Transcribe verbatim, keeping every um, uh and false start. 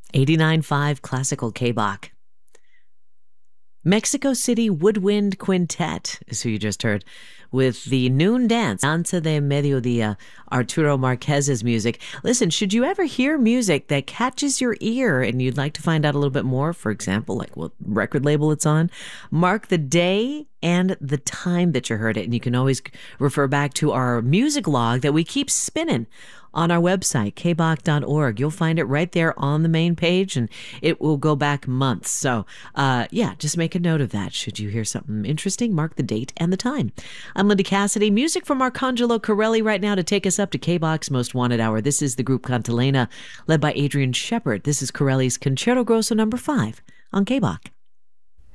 eighty-nine point five Classical K-Bach. Mexico City Woodwind Quintet is who you just heard with the Noon Dance, Danza de Mediodía, Arturo Marquez's music. Listen, should you ever hear music that catches your ear and you'd like to find out a little bit more, for example, like what record label it's on, mark the day and the time that you heard it. And you can always refer back to our music log that we keep spinning on our website, k bach dot org. You'll find it right there on the main page, and it will go back months. So, uh, yeah, just make a note of that. Should you hear something interesting, mark the date and the time. I'm Linda Cassidy. Music from Arcangelo Corelli right now to take us up to K-Bach's Most Wanted Hour. This is the group Cantilena, led by Adrian Shepard. This is Corelli's Concerto Grosso number five on K-Bach.